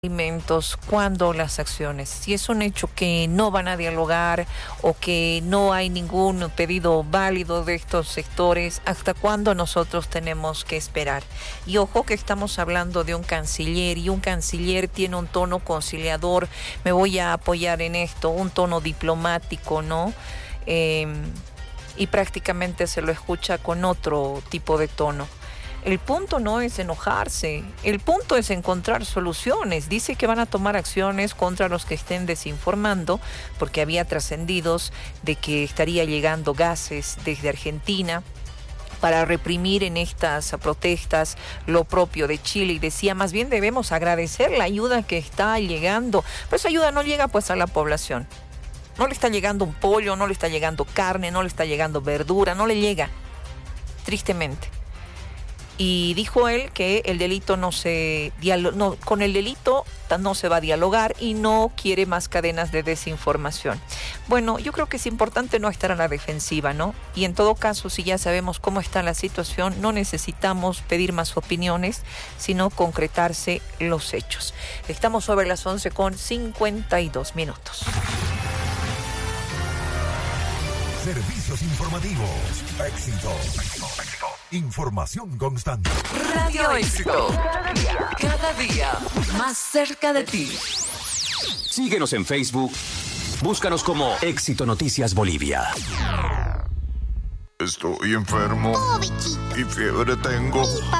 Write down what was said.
alimentos, cuándo las acciones. Si es un hecho que no van a dialogar o que no hay ningún pedido válido de estos sectores, ¿hasta cuándo nosotros tenemos que esperar? Y ojo que estamos hablando de un canciller, y un canciller tiene un tono conciliador, me voy a apoyar en esto, un tono diplomático, ¿no? Y prácticamente se lo escucha con otro tipo de tono. El punto no es enojarse, el punto es encontrar soluciones. Dice que van a tomar acciones contra los que estén desinformando, porque había trascendidos de que estaría llegando gases desde Argentina para reprimir en estas protestas lo propio de Chile, y decía, más bien debemos agradecer la ayuda que está llegando, pero esa ayuda no llega pues a la población. No le está llegando un pollo, no le está llegando carne, no le está llegando verdura, no le llega, tristemente. Y dijo él que el delito con el delito no se va a dialogar y no quiere más cadenas de desinformación. Bueno, yo creo que es importante no estar a la defensiva, ¿no? Y en todo caso, si ya sabemos cómo está la situación, no necesitamos pedir más opiniones, sino concretarse los hechos. Estamos sobre las 11:52. Servicios informativos. Éxito. Información constante. Radio Éxito. Cada día más cerca de ti. Síguenos en Facebook. Búscanos como Éxito Noticias Bolivia. Estoy enfermo y fiebre tengo.